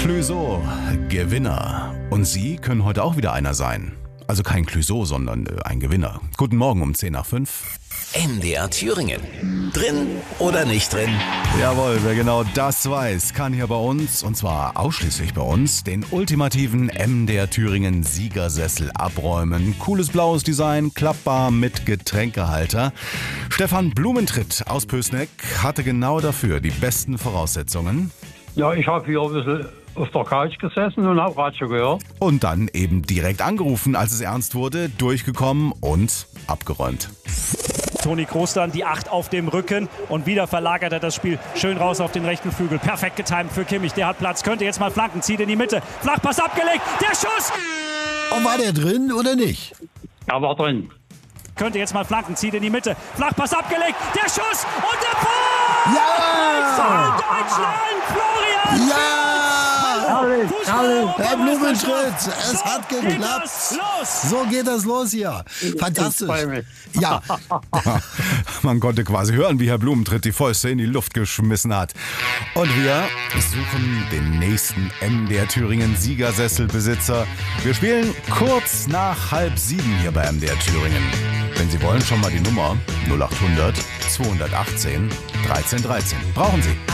Clouseau, Gewinner. Und Sie können heute auch wieder einer sein. Also kein Clouseau, sondern ein Gewinner. Guten Morgen um 10 nach 5. MDR Thüringen. Drin oder nicht drin? Jawohl, wer genau das weiß, kann hier bei uns, und zwar ausschließlich bei uns, den ultimativen MDR Thüringen Siegersessel abräumen. Cooles blaues Design, klappbar mit Getränkehalter. Stefan Blumentritt aus Pößneck hatte genau dafür die besten Voraussetzungen. Ja, ich habe hier ein bisschen auf der Couch gesessen und habe Radio gehört. Und dann eben direkt angerufen, als es ernst wurde, durchgekommen und abgeräumt. Toni Kroos dann die 8 auf dem Rücken und wieder verlagert er das Spiel schön raus auf den rechten Flügel. Perfekt getimt für Kimmich, der hat Platz, könnte jetzt mal flanken, zieht in die Mitte. Flachpass abgelegt, der Schuss! Und war der drin oder nicht? Er war drin. Könnte jetzt mal flanken, zieht in die Mitte. Flachpass abgelegt, der Schuss und der Ball! Ja! Deutschland, Florian! Ja! Herrlich. Herr Blumentritt, es hat geklappt. Los! So geht das los hier. Fantastisch. Ich freu mich. Ja, Man konnte quasi hören, wie Herr Blumentritt die Fäuste in die Luft geschmissen hat. Und wir suchen den nächsten MDR Thüringen Siegersesselbesitzer. Wir spielen kurz nach 6:30 hier bei MDR Thüringen. Wenn Sie wollen, schon mal die Nummer 0800 218 1313. Brauchen Sie.